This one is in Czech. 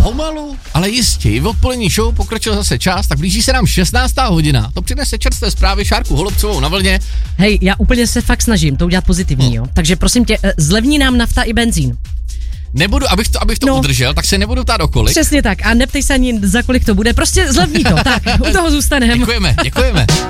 Pomalu, ale jistě, v odpolední show pokročil zase čas, tak blíží se nám 16. hodina. To přinese čerstvé zprávy Šárku Holubcovou na vlně. Hej, já úplně se fakt snažím to udělat pozitivní, jo. Takže prosím tě, zlevní nám nafta i benzín. Nebudu, abych to udržel, tak se nebudu ptát o kolik. Přesně tak, a neptej se ani za kolik to bude, prostě zlevní to, tak, u toho zůstaneme. Děkujeme.